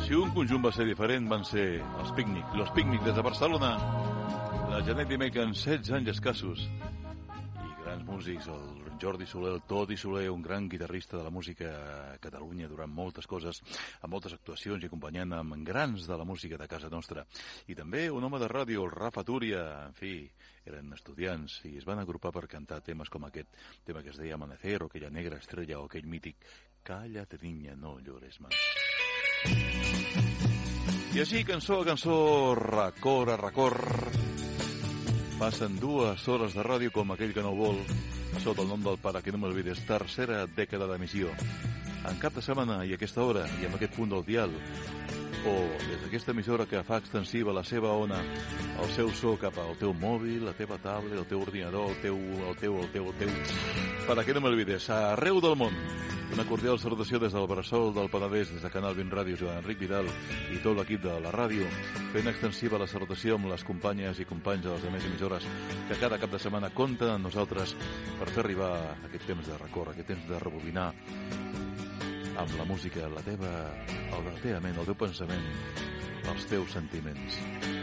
Si un conjunt va ser diferent, van ser els Pícnic. Los Pícnic des de Barcelona. La Janet Dimecca en 16 anys escassos. I grans músics, el Jordi Soler, el Toti Soler, un gran guitarrista de la música a Catalunya durant moltes coses, amb moltes actuacions i acompanyant amb grans de la música de casa nostra. I també un home de ràdio, el Rafa Túria, en fi, eren estudiants i es van agrupar per cantar temes com aquest tema que es deia Amanecer, o aquella negra estrella, o aquell mític Cállate niña, no llores más. I així, cançó a cançó, record a record, passen 2 hores de ràdio com aquell que no vol, sota el nom del Para que no m'olvides, tercera dècada d'emissió. En cap de setmana i a aquesta hora, i amb aquest punt del dial, o des d'aquesta emissora que fa extensiva la seva ona, el seu so cap al teu mòbil, la teva tablet, el teu ordinador, el teu... Para que no m'olvides, arreu del món. Una cordial salutació des del Bressol del Penedès, des de Canal 20 Ràdio, Joan Enric Vidal i tot l'equip de la ràdio, fent extensiva la salutació amb les companyes i companys de les demés emissores que cada cap de setmana compten amb nosaltres per fer arribar aquest temps de record, aquest temps de rebobinar amb la música, la teva ment, el teu pensament, els teus sentiments.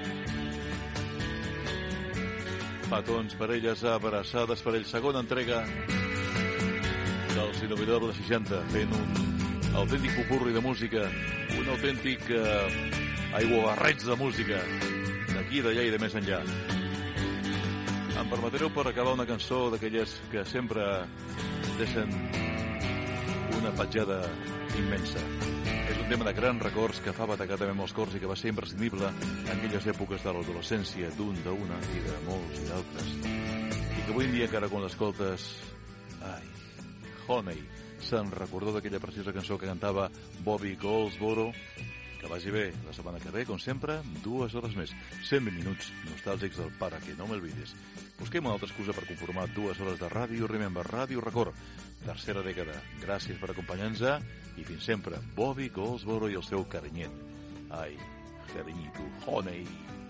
Petons, parelles, abraçades per ell, segona entrega del Cinevidor de 60, fent un autèntic popurri de música, un autèntic aiguabarreig de música, d'aquí, d'allà i de més enllà. Em permetreu per acabar una cançó d'aquelles que sempre deixen una petjada immensa. És un tema de grans records que fa bategar també molts cors i que va ser imprescindible en aquelles èpoques de l'adolescència d'una i de molts i d'altres. I que avui en dia encara quan l'escoltes... Ai... Honey, se'n recordó d'aquella preciosa cançó que cantava Bobby Goldsboro. Que vagi bé, la setmana que ve, com sempre, 2 hores més, 120 minuts nostàlgics del Para que no m'olvides. Busquem una altra excusa per conformar 2 hores de ràdio, Remember, Ràdio Record, tercera dècada. Gràcies per acompanyar-nos i fins sempre, Bobby Goldsboro i el seu carinyet. Ai, carinyito, Honey.